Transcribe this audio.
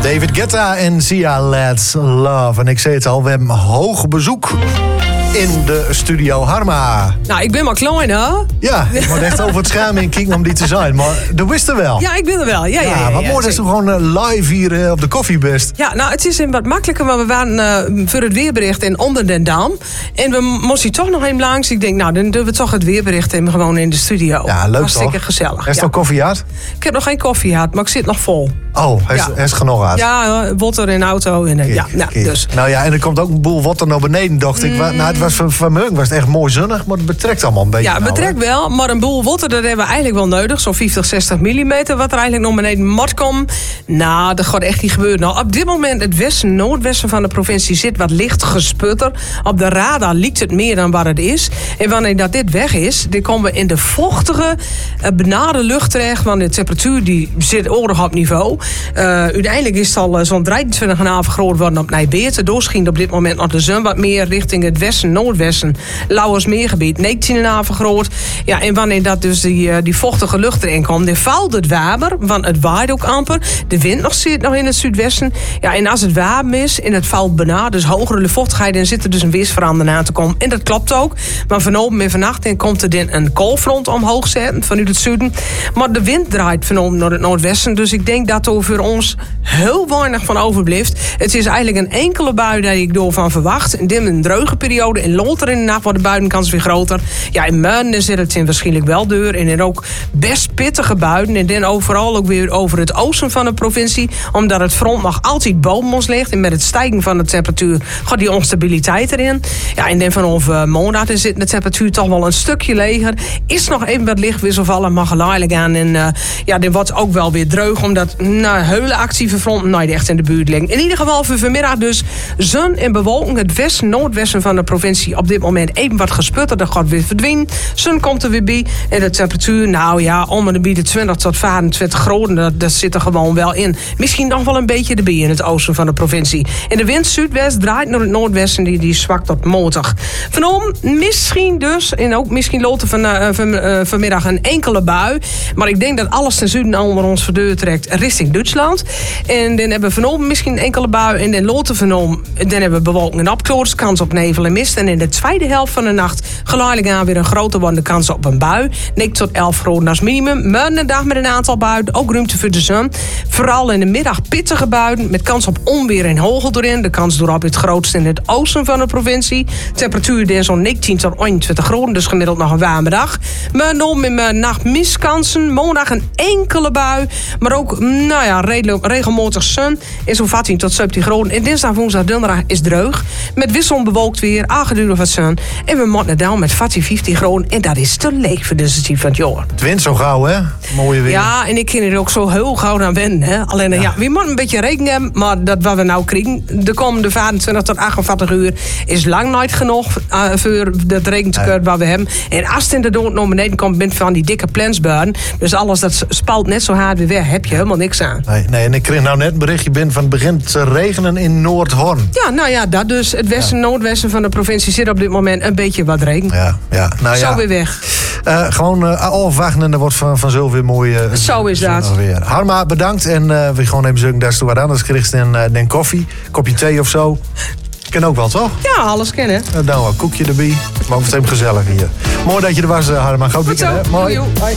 David Guetta en Sia Let's Love. En ik zei het al, we hebben hoog bezoek in de studio. Harma. Nou, ik ben maar klein, hè? Ja, ik moet echt over het scherm in kijken om die te zijn. Maar dat wist er wel. Ja, ik ben er wel. Ja, wat mooi dat je gewoon live hier op de koffie bent. Ja, nou, het is wat makkelijker, maar we waren voor het weerbericht in Onder den Dam. En we moesten toch nog even langs. Ik denk, nou, dan doen we toch het weerbericht en gewoon in de studio. Ja, leuk hartstikke toch? gezellig. Heb je nog koffie gehad? Ik heb nog geen koffie gehad, maar ik zit nog vol. Oh, hij is genoeg gehad. Ja, water in de auto. En, dus. Nou ja, en er komt ook een boel water naar beneden, dacht ik. Nou, het was vanmorgen was het echt mooi zonnig, maar het betrekt allemaal een beetje. Ja, het betrekt wel, maar een boel water, dat hebben we eigenlijk wel nodig. Zo'n 50, 60 millimeter, wat er eigenlijk nog beneden moet komen. Nou, dat gaat echt niet gebeuren. Nou, op dit moment, het westen, noordwesten van de provincie zit wat licht gesputter. Op de radar lijkt het meer dan wat het is. En wanneer dit weg is, dan komen we in de vochtige, benarde lucht terecht. Want de temperatuur die zit oorlog op niveau. Uiteindelijk is het al zo'n 23,5 groot worden op Nijbeerte. Doorschijnt op dit moment nog de zon wat meer richting het westen, noordwesten. Lauwersmeergebied, 19,5 groot. Ja, en wanneer dat dus die vochtige lucht erin komt, dan valt het warmer, want het waait ook amper. De wind zit nog in het zuidwesten. Ja, en als het warm is en het valt benauwd, dus hogere luchtvochtigheid, dan zit er dus een weersverandering aan te komen. En dat klopt ook. Maar vanavond en vannacht dan komt er dan een koolfront omhoog zetten vanuit het zuiden. Maar de wind draait vanavond naar het noordwesten. Dus ik denk dat er voor ons heel weinig van overblijft. Het is eigenlijk een enkele bui daar ik door van verwacht. En dit een droge periode. En later in de nacht wordt de buitenkans weer groter. Ja, in Muiden zit het waarschijnlijk wel deur. En dan ook best pittige buien. En dan overal ook weer over het oosten van de provincie. Omdat het front nog altijd boven ons ligt. En met het stijgen van de temperatuur gaat die onstabiliteit erin. Ja, en dan vanaf maandag zit de temperatuur toch wel een stukje leger. Is nog even wat licht wisselvallen, maar geleidelijk aan. En dan wordt ook wel weer dreug. Omdat hele actieve fronten nooit echt in de buurt liggen. In ieder geval voor vanmiddag dus zon en bewolking. Het westen, noordwesten van de provincie op dit moment even wat gesputter. Dat gaat weer verdwijnen. Zon komt er weer bij. En de temperatuur, nou ja, om en bij de 20 tot 25 graden. Dat zit er gewoon wel in. Misschien nog wel een beetje erbij in het oosten van de provincie. En de wind zuidwest draait naar het noordwesten. Die zwakt tot matig. Vanavond misschien dus, en ook misschien later vanmiddag een enkele bui. Maar ik denk dat alles ten zuiden onder ons verdeur trekt richting Duitsland. En dan hebben we vanavond misschien een enkele bui. En dan later vanavond, dan hebben we bewolking en opklaringen, kans op nevel en mist. En in de tweede helft van de nacht geleidelijk aan weer een grote wordende kans op een bui. 9 tot 11 graden als minimum. Maar een dag met een aantal buien, ook ruimte voor de zon. Vooral in de middag pittige buien met kans op onweer en hagel erin. De kans erop het grootst in het oosten van de provincie. Temperatuur dan zo'n 19 tot 21 graden, dus gemiddeld nog een warme dag. Maar dan met mijn nacht miskansen. Maandag een enkele bui, maar ook regelmatig zon. En zo'n 14 tot 17 graden. En dinsdag, woensdag, donderdag is dreug. Met wisselend bewolkt weer, aangeduurd wat zon. En we moeten dan met 14, 15 graden. En dat is te leeg voor deze tijd van het jaar. Het wint zo gauw, hè? Mooie weer. Ja, en ik kan er ook zo heel gauw aan wennen. Hè? Alleen, we moeten een beetje rekening hebben. Maar dat wat we nou krijgen, de komende 25 tot 48 uur, is lang nooit genoeg voor dat regentekort wat we hebben. En als het inderdaad naar beneden komt, bent van die dikke plensbuien. Dus alles dat spalt net zo hard weer weg, heb je helemaal niks aan. Nee, en ik kreeg nou net een berichtje binnen van het begint te regenen in Noordhorn. Ja, nou ja, dat dus. Het westen, noordwesten van de provincie zit op dit moment een beetje wat regen. Ja. Nou, zo weer weg. Gewoon afwachten en er wordt van zo weer mooi. Zo is dat. Weer. Harma, bedankt. En we gaan even zoeken, daar is wat anders gericht en koffie. Kopje thee of zo. Ken ook wel, toch? Ja, alles kennen. Dan een koekje erbij. Maar het is even gezellig hier. Mooi dat je er was, Harma. Goed weekend, hè? Mooi.